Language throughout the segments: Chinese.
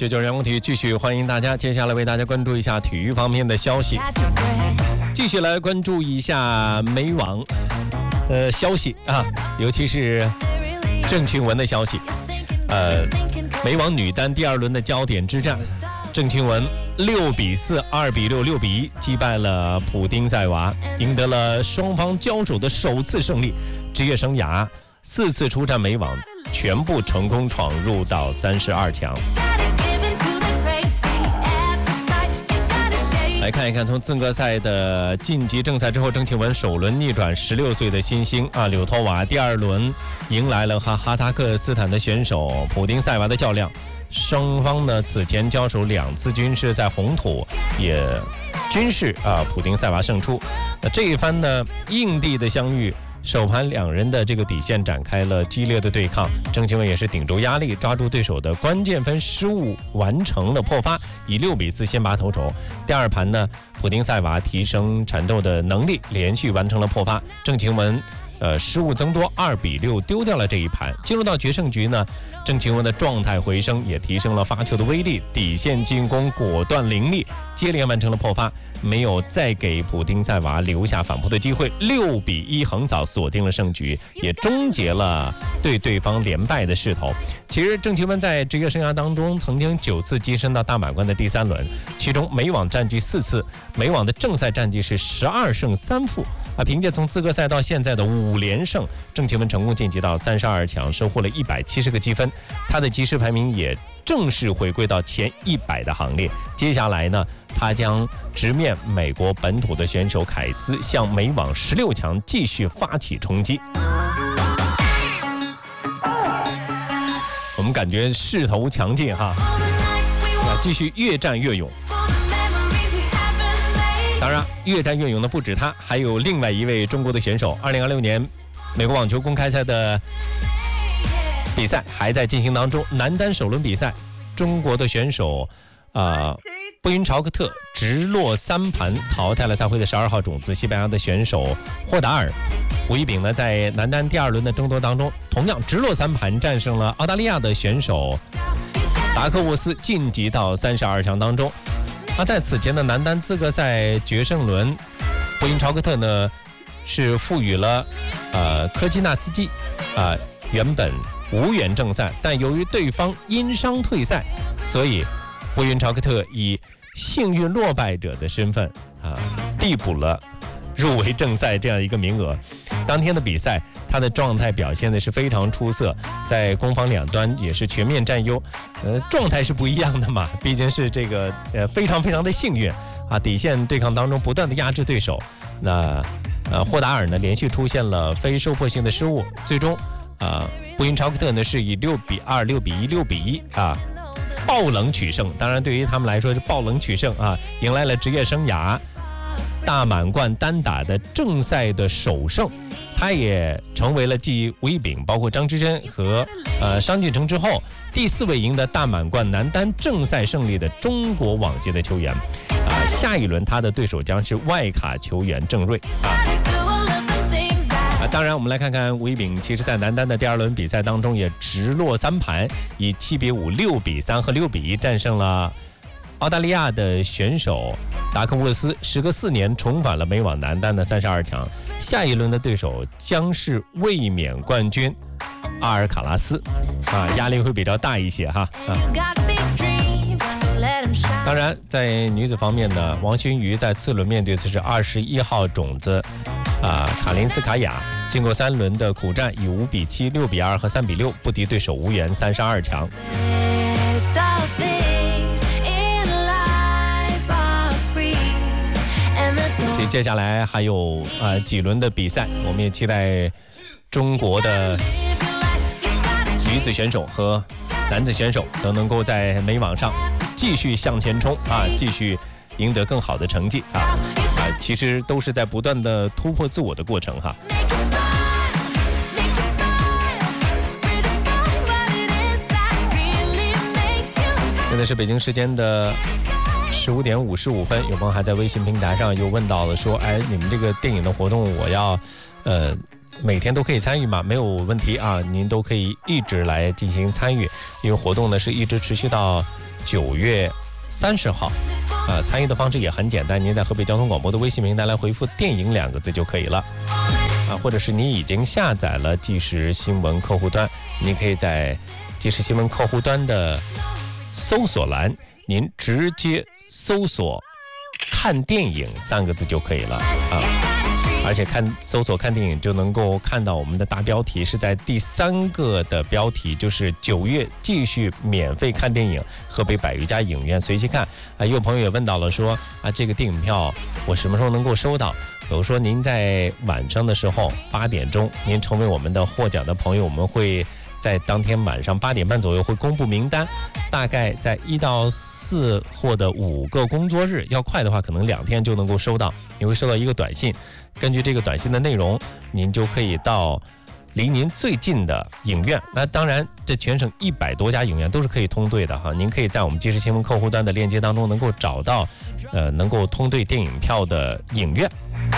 ，996阳光体育继续欢迎大家。接下来为大家关注一下体育方面的消息，继续来关注一下美网消息啊，尤其是郑钦文的消息。美网女单第2轮的焦点之战，郑钦文6比4、2比6、6比1击败了普丁塞娃，赢得了双方交手的首次胜利。职业生涯4次出战美网，全部成功闯入到32强。来看一看从资格赛的晋级正赛之后，郑钦文首轮逆转16岁的新星柳托娃，第2轮迎来了和哈萨克斯坦的选手普丁塞娃的较量。双方呢此前交手2次均是在红土，也均是普丁塞娃胜出。这一番呢硬地的相遇，首盘2人的这个底线展开了激烈的对抗，郑钦文也是顶住压力，抓住对手的关键分失误，完成了破发，以6比4先拔头筹。第2盘呢，普丁塞娃提升缠斗的能力，连续完成了破发，郑钦文失误增多，2比6丢掉了这一盘。进入到决胜局呢，郑钦文的状态回升，也提升了发球的威力，底线进攻果断凌厉，接连完成了破发，没有再给普丁塞娃留下反扑的机会，6比1横扫锁定了胜局，也终结了对方连败的势头。其实郑钦文在职业生涯当中曾经9次跻身到大满贯的第3轮，其中美网占据4次，美网的正赛战绩是12胜3负凭借从资格赛到现在的5连胜，郑钦文成功晋级到32强，收获了170个积分，他的即时排名也正式回归到前100的行列。接下来呢，他将直面美国本土的选手凯斯，向美网16强继续发起冲击。我们感觉势头强劲哈，继续越战越勇。当然，越战越勇的不止他，还有另外一位中国的选手。2026年美国网球公开赛的比赛还在进行当中，男单首轮比赛，中国的选手布云朝克特直落3盘淘汰了赛会的12号种子西班牙的选手霍达尔。吴一丙呢，在男单第2轮的争夺当中，同样直落3盘战胜了澳大利亚的选手达克沃斯，晋级到32强当中。在此前的男单资格赛决胜轮，布云朝克特呢是赋予了科基纳斯基原本无缘正赛，但由于对方因伤退赛，所以布云朝克特以幸运落败者的身份递补了入围正赛这样一个名额。当天的比赛，他的状态表现的是非常出色，在攻防两端也是全面占优。状态是不一样的嘛，毕竟是这个非常的幸运底线对抗当中不断的压制对手。那霍达尔呢连续出现了非收获性的失误，最终布云朝克特呢是以6比2、6比1、6比1爆冷取胜。当然对于他们来说是爆冷取胜迎来了职业生涯大满贯单打的正赛的首胜。他也成为了继吴一丙、包括张之臻和商俊成之后第4位赢得大满贯男单正赛胜利的中国网协的球员。下一轮他的对手将是外卡球员郑睿当然我们来看看吴一丙，其实在男单的第2轮比赛当中也直落3盘，以7比5、6比3和6比1战胜了澳大利亚的选手达克沃斯，时隔4年重返了美网男单的32强。下一轮的对手将是卫冕冠军阿尔卡拉斯压力会比较大一些当然在女子方面呢，王薰瑜在次轮面对的是21号种子卡林斯卡娅，经过3轮的苦战，以5比7、6比2和3比6不敌对手，无缘32强。所以接下来还有几轮的比赛，我们也期待中国的女子选手和男子选手都能够在美网上继续向前冲继续赢得更好的成绩其实都是在不断的突破自我的过程现在是北京时间的15点55分，有朋友还在微信平台上又问到了说，你们这个电影的活动我要每天都可以参与吗？没有问题您都可以一直来进行参与，因为活动呢是一直持续到 9月30号。参与的方式也很简单，您在河北交通广播的微信平台来回复电影2个字就可以了。或者是你已经下载了即时新闻客户端，你可以在即时新闻客户端的搜索栏，您直接搜索看电影3个字就可以了而且搜索看电影就能够看到我们的大标题是在第3个的标题，就是9月继续免费看电影，河北百余家影院随机看。也有朋友也问到了说这个电影票我什么时候能够收到？比如说您在晚上的时候8点钟，您成为我们的获奖的朋友，我们会在当天晚上8点半左右会公布名单，大概在1到4或者5个工作日，要快的话可能2天就能够收到。你会收到一个短信，根据这个短信的内容，您就可以到离您最近的影院。那当然这全省100多家影院都是可以通兑的您可以在我们即时新闻客户端的链接当中能够找到能够通兑电影票的影院。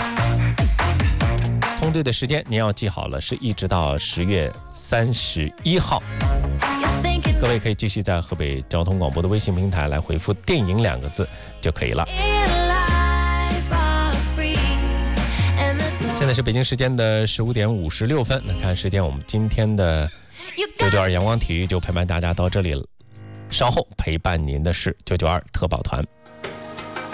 通兑的时间您要记好了，是一直到10月31号。各位可以继续在河北交通广播的微信平台来回复电影2个字就可以了。现在是北京时间的15点56分，那看时间我们今天的992阳光体育就陪伴大家到这里了，稍后陪伴您的是992特保团。